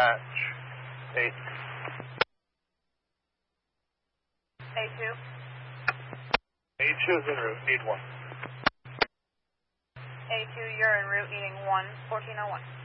Match 8. A2. A2 is en route, need 1. A2, you're en route, needing 1, 1401.